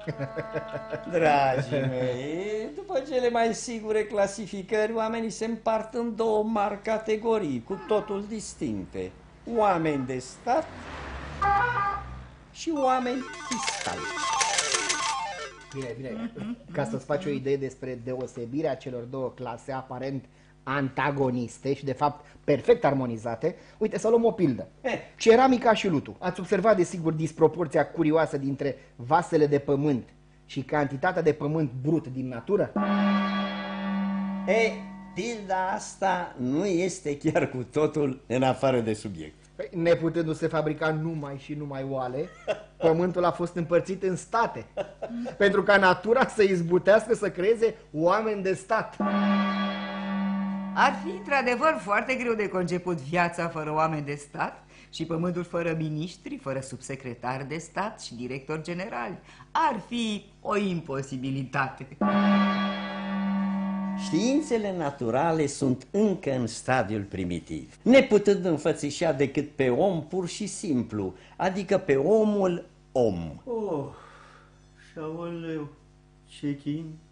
Dragii mei, după cele mai sigure clasificări, oamenii se împart în două mari categorii, cu totul distincte. Oameni de stat și oameni fiscali. Bine, bine. Ca să-ți faci o idee despre deosebirea celor două clase aparent antagoniste și de fapt perfect armonizate, uite să luăm o pildă. Ceramica și lutul. Ați observat desigur disproporția curioasă dintre vasele de pământ și cantitatea de pământ brut din natură? Pilda asta nu este chiar cu totul în afară de subiect. Neputându-se fabrica numai și numai oale, pământul a fost împărțit în state, pentru ca natura să izbutească să creeze oameni de stat. Ar fi într-adevăr foarte greu de conceput viața fără oameni de stat și pământul fără miniștri, fără subsecretari de stat și directori generali. Ar fi o imposibilitate. Științele naturale sunt încă în stadiul primitiv, neputând înfățișa decât pe om pur și simplu, adică pe omul om. Oh, și aoleu, ce chin!